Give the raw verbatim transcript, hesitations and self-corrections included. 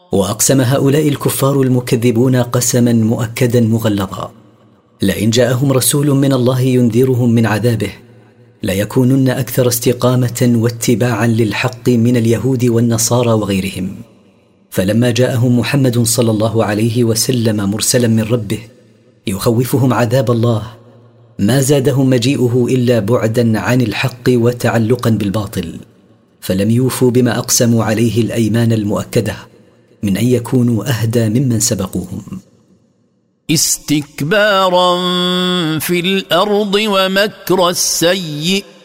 وأقسم هؤلاء الكفار المكذبون قسما مؤكدا مغلظا: لئن جاءهم رسول من الله ينذرهم من عذابه ليكونن أكثر استقامة واتباعا للحق من اليهود والنصارى وغيرهم. فلما جاءهم محمد صلى الله عليه وسلم مرسلا من ربه يخوفهم عذاب الله ما زادهم مجيئه إلا بعدا عن الحق وتعلقا بالباطل، فلم يوفوا بما أقسموا عليه الأيمان المؤكدة من أن يكونوا أهدى ممن سبقوهم. استكبارا في الأرض ومكر السيئ